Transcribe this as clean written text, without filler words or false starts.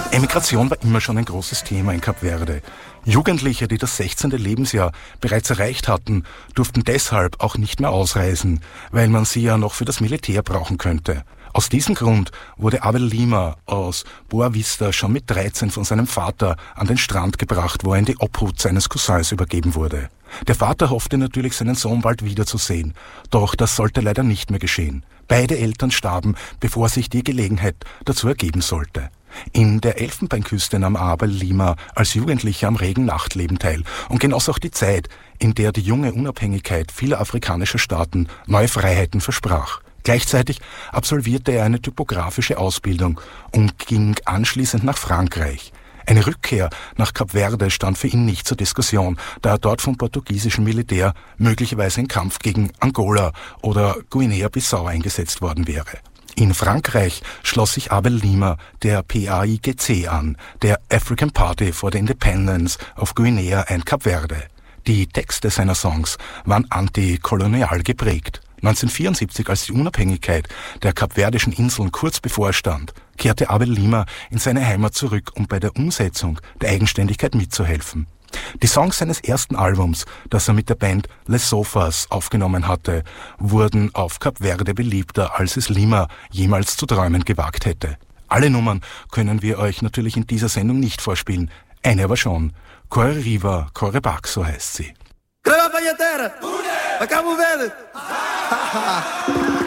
Emigration war immer schon ein großes Thema in Kap Verde. Jugendliche, die das 16. Lebensjahr bereits erreicht hatten, durften deshalb auch nicht mehr ausreisen, weil man sie ja noch für das Militär brauchen könnte. Aus diesem Grund wurde Abel Lima aus Boa Vista schon mit 13 von seinem Vater an den Strand gebracht, wo er in die Obhut seines Cousins übergeben wurde. Der Vater hoffte natürlich, seinen Sohn bald wiederzusehen, doch das sollte leider nicht mehr geschehen. Beide Eltern starben, bevor sich die Gelegenheit dazu ergeben sollte. In der Elfenbeinküste nahm Abel Lima als Jugendlicher am regen Nachtleben teil und genoss auch die Zeit, in der die junge Unabhängigkeit vieler afrikanischer Staaten neue Freiheiten versprach. Gleichzeitig absolvierte er eine typografische Ausbildung und ging anschließend nach Frankreich. Eine Rückkehr nach Kap Verde stand für ihn nicht zur Diskussion, da er dort vom portugiesischen Militär möglicherweise im Kampf gegen Angola oder Guinea-Bissau eingesetzt worden wäre. In Frankreich schloss sich Abel Lima der PAIGC an, der African Party for the Independence of Guinea and Kap Verde. Die Texte seiner Songs waren antikolonial geprägt. 1974, als die Unabhängigkeit der kapverdischen Inseln kurz bevorstand, kehrte Abel Lima in seine Heimat zurück, um bei der Umsetzung der Eigenständigkeit mitzuhelfen. Die Songs seines ersten Albums, das er mit der Band Les Sofas aufgenommen hatte, wurden auf Kap Verde beliebter, als es Lima jemals zu träumen gewagt hätte. Alle Nummern können wir euch natürlich in dieser Sendung nicht vorspielen, eine aber schon. Corre Riva, Corre Back, so heißt sie. Cabo Verde!